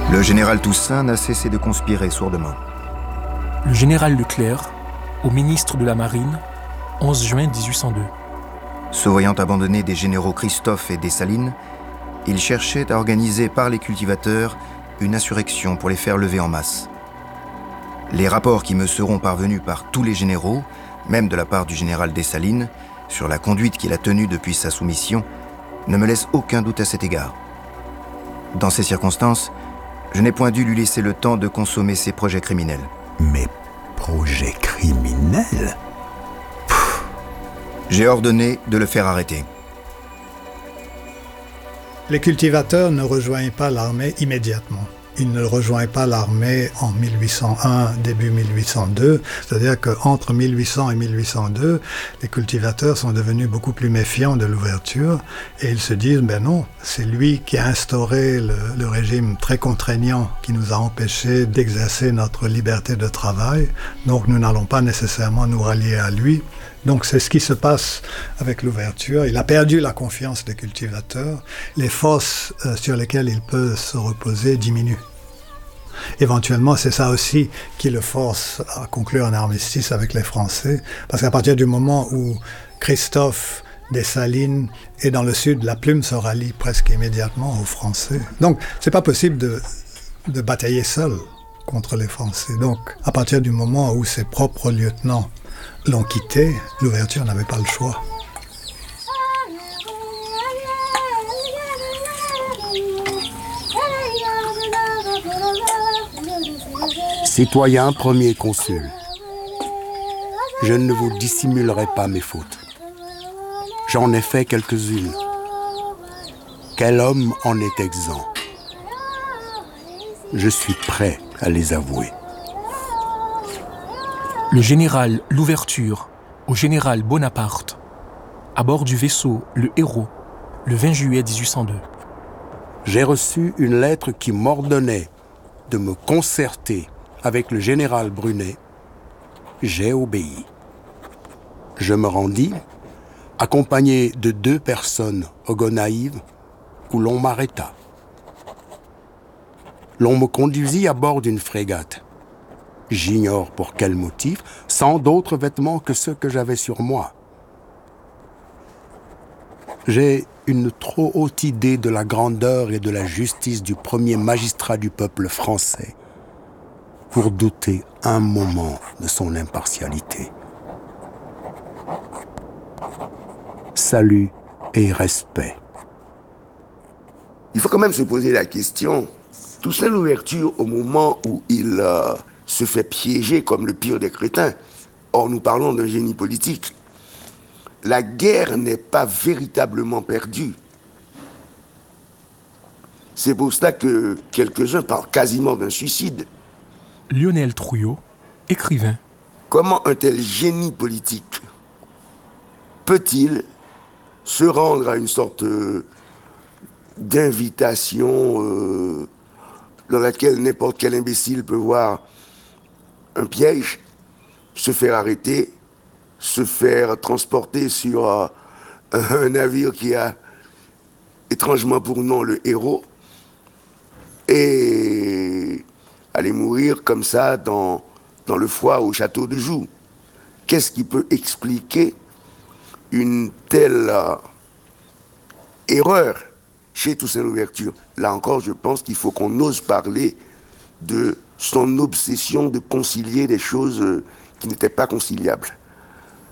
Le général Toussaint n'a cessé de conspirer sourdement. Le général Leclerc, au ministre de la Marine, 11 juin 1802. Se voyant abandonné des généraux Christophe et Dessalines, il cherchait à organiser par les cultivateurs une insurrection pour les faire lever en masse. Les rapports qui me seront parvenus par tous les généraux, même de la part du général Dessalines, sur la conduite qu'il a tenue depuis sa soumission, ne me laissent aucun doute à cet égard. Dans ces circonstances, je n'ai point dû lui laisser le temps de consommer ses projets criminels. Mes projets criminels ? J'ai ordonné de le faire arrêter. Les cultivateurs ne rejoignent pas l'armée immédiatement. Ils ne rejoignent pas l'armée en 1801, début 1802. C'est-à-dire qu'entre 1800 et 1802, les cultivateurs sont devenus beaucoup plus méfiants de l'ouverture et ils se disent, ben non, c'est lui qui a instauré le régime très contraignant qui nous a empêchés d'exercer notre liberté de travail. Donc nous n'allons pas nécessairement nous rallier à lui. Donc c'est ce qui se passe avec l'ouverture. Il a perdu la confiance des cultivateurs. Les forces sur lesquelles il peut se reposer diminuent. Éventuellement, c'est ça aussi qui le force à conclure un armistice avec les Français. Parce qu'à partir du moment où Christophe Dessalines est dans le sud, la Plume se rallie presque immédiatement aux Français. Donc c'est pas possible de batailler seul contre les Français. Donc à partir du moment où ses propres lieutenants l'ont quitté, l'ouverture n'avait pas le choix. Citoyen premier consul, je ne vous dissimulerai pas mes fautes. J'en ai fait quelques-unes. Quel homme en est exempt? Je suis prêt à les avouer. Le général Louverture au général Bonaparte, à bord du vaisseau Le Héros, le 20 juillet 1802. J'ai reçu une lettre qui m'ordonnait de me concerter avec le général Brunet. J'ai obéi. Je me rendis, accompagné de 2 personnes au Gonaïves, où l'on m'arrêta. L'on me conduisit à bord d'une frégate. J'ignore pour quel motif, sans d'autres vêtements que ceux que j'avais sur moi. J'ai une trop haute idée de la grandeur et de la justice du premier magistrat du peuple français pour douter un moment de son impartialité. Salut et respect. Il faut quand même se poser la question, Toussaint Louverture, au moment où il se fait piéger comme le pire des crétins, or nous parlons d'un génie politique, la guerre n'est pas véritablement perdue. C'est pour cela que quelques-uns parlent quasiment d'un suicide. Lionel Trouillot, écrivain. Comment un tel génie politique peut-il se rendre à une sorte d'invitation dans laquelle n'importe quel imbécile peut voir un piège, se faire arrêter, se faire transporter sur un navire qui a étrangement pour nom le Héros et aller mourir comme ça dans le foie au château de Joux. Qu'est-ce qui peut expliquer une telle erreur chez Toussaint Louverture? Là encore, je pense qu'il faut qu'on ose parler de son obsession de concilier des choses qui n'étaient pas conciliables.